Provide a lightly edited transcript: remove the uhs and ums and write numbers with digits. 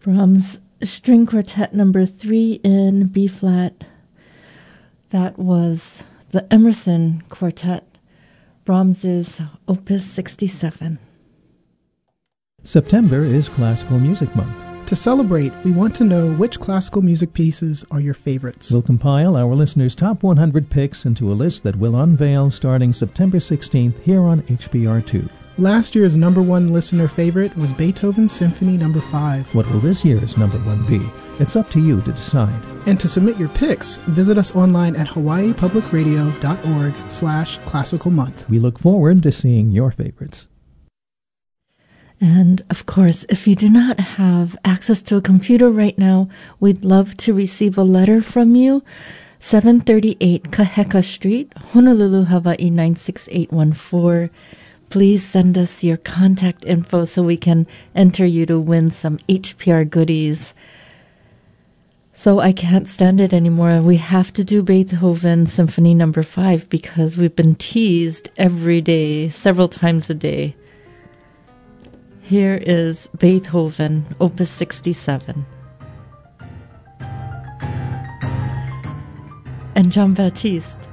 Brahms String Quartet number 3 in B-flat. That was the Emerson Quartet, Brahms's Opus 67. September is Classical Music Month. To celebrate, we want to know which classical music pieces are your favorites. We'll compile our listeners' top 100 picks into a list that we'll unveil starting September 16th here on HPR2. Last year's number one listener favorite was Beethoven's Symphony No. 5. What will this year's number one be? It's up to you to decide. And to submit your picks, visit us online at hawaiipublicradio.org/classicalmonth. We look forward to seeing your favorites. And, of course, if you do not have access to a computer right now, we'd love to receive a letter from you. 738 Kaheka Street, Honolulu, Hawaii 96814. Please send us your contact info so we can enter you to win some HPR goodies. So I can't stand it anymore. We have to do Beethoven Symphony No. 5 because we've been teased every day, several times a day. Here is Beethoven, Opus 67. And Jean-Baptiste.